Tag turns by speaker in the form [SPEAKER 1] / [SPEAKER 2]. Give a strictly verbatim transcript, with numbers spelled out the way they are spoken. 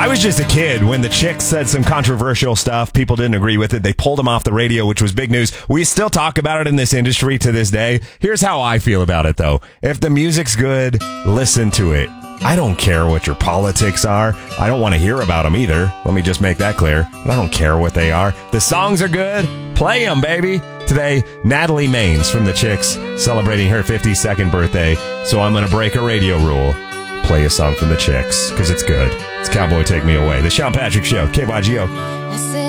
[SPEAKER 1] I was just a kid when the Chicks said some controversial stuff. People didn't agree with it. They pulled them off the radio, which was big news. We still talk about it in this industry to this day. Here's how I feel about it, though. If the music's good, listen to it. I don't care what your politics are. I don't want to hear about them either. Let me just make that clear. I don't care what they are. The songs are good. Play them, baby. Today, Natalie Maines from the Chicks celebrating her fifty-second birthday. So I'm going to break a radio rule. Play a song from the Chicks because it's good. It's Cowboy Take Me Away. The Sean Patrick Show, K Y G O.